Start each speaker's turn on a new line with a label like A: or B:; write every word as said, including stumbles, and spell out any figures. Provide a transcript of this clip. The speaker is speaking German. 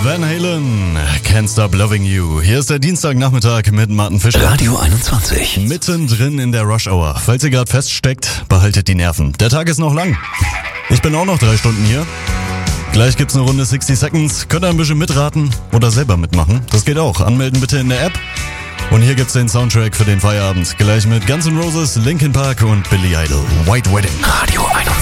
A: Van Halen, Can't Stop Loving You. Hier ist der Dienstagnachmittag mit Martin Fischer.
B: Radio einundzwanzig.
A: Mittendrin in der Rush Hour. Falls ihr gerade feststeckt, behaltet die Nerven. Der Tag ist noch lang. Ich bin auch noch drei Stunden hier. Gleich gibt's eine Runde sixty Seconds. Könnt ihr ein bisschen mitraten oder selber mitmachen. Das geht auch. Anmelden bitte in der App. Und hier gibt's den Soundtrack für den Feierabend. Gleich mit Guns N' Roses, Linkin Park und Billy Idol. White Wedding.
B: Radio einundzwanzig.